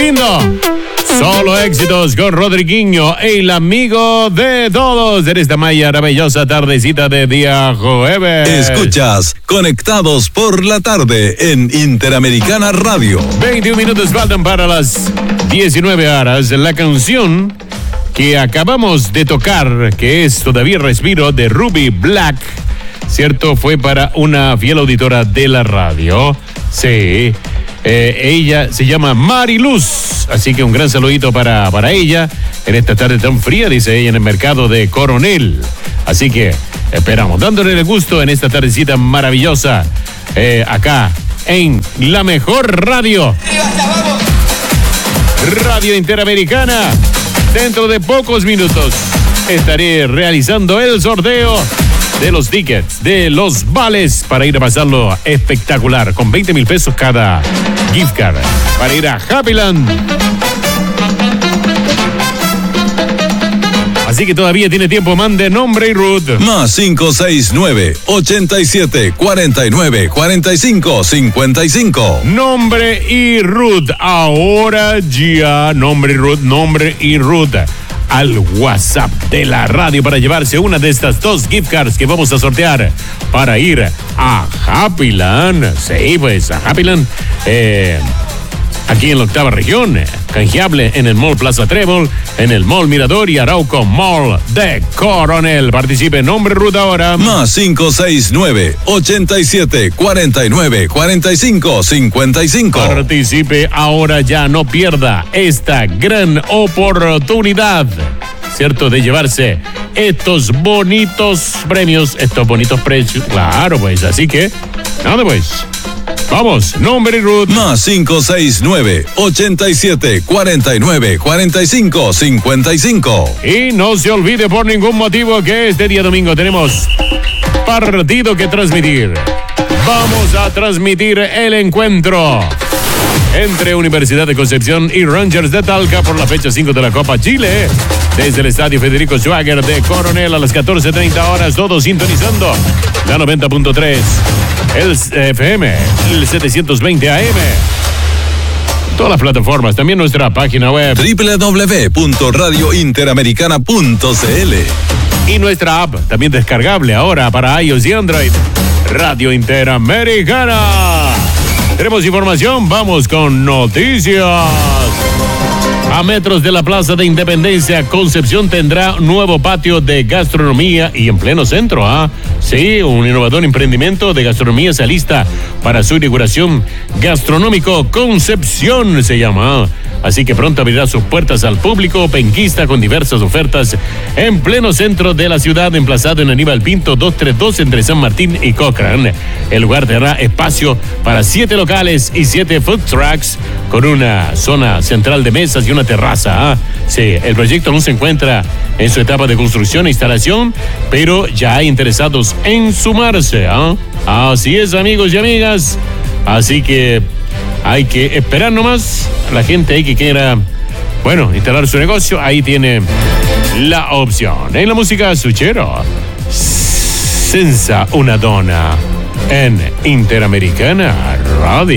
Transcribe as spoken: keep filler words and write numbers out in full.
lindo. Solo éxitos con Rodriguinho, el amigo de todos en esta maravillosa tardecita de día jueves. Escuchas Conectados por la Tarde en Interamericana Radio. veintiún minutos faltan para las diecinueve horas. La canción que acabamos de tocar, que es Todavía Respiro, de Ruby Black, ¿cierto? Fue para una fiel auditora de la radio. Sí. Eh, ella se llama Mariluz, así que un gran saludito para, para ella en esta tarde tan fría, dice ella, en el mercado de Coronel. Así que esperamos, dándole el gusto en esta tardecita maravillosa, eh, acá en la mejor radio, Radio Interamericana. Dentro de pocos minutos estaré realizando el sorteo de los tickets, de los vales para ir a pasarlo espectacular, con veinte mil pesos cada gift card para ir a Happyland. Así que todavía tiene tiempo, mande nombre y root. Más cinco seis nueve, ochenta y siete, cuarenta y nueve, cuarenta y cinco, cincuenta y cinco. Nombre y root. Ahora ya, nombre y root, nombre y root. Al WhatsApp de la radio para llevarse una de estas dos gift cards que vamos a sortear para ir a Happyland. Sí, pues a Happyland, eh, aquí en la octava región, canjeable en el Mall Plaza Trébol, en el Mall Mirador y Arauco Mall de Coronel. Participe, nombre, ruta ahora. Más cinco seis nueve, ochenta y siete, cuarenta y nueve, cuarenta y cinco, cincuenta y cinco. Participe ahora ya, no pierda esta gran oportunidad, ¿cierto? De llevarse estos bonitos premios, estos bonitos precios. Claro, pues, así que, nada, pues. Vamos, nombre y root. Más cinco seis nueve, ochenta y siete, cuarenta y nueve, cuarenta y cinco, cincuenta y cinco. Y no se olvide por ningún motivo que este día domingo tenemos partido que transmitir. Vamos a transmitir el encuentro entre Universidad de Concepción y Rangers de Talca por la fecha cinco de la Copa Chile. Desde el Estadio Federico Schwager de Coronel a las catorce treinta horas, todos sintonizando la noventa punto tres, el F M, el setecientos veinte A M. Todas las plataformas, también nuestra página web doble u doble u doble u punto radio interamericana punto c l y nuestra app, también descargable ahora para iOS y Android, Radio Interamericana. Tenemos información, vamos con noticias. A metros de la Plaza de Independencia, Concepción tendrá nuevo patio de gastronomía y en pleno centro, ¿ah? Sí, un innovador emprendimiento de gastronomía se alista para su inauguración. Gastronómico Concepción se llama. Así que pronto abrirá sus puertas al público penquista con diversas ofertas en pleno centro de la ciudad, emplazado en Aníbal Pinto doscientos treinta y dos entre San Martín y Cochrane. El lugar tendrá espacio para siete locales y siete food trucks con una zona central de mesas y una terraza. ¿Ah? Sí, el proyecto aún se encuentra en su etapa de construcción e instalación, pero ya hay interesados en sumarse. ¿Ah? Así es, amigos y amigas. Así que hay que esperar nomás. La gente ahí que quiera, bueno, instalar su negocio, ahí tiene la opción. En la música suchero, Senza una donna en Interamericana Radio.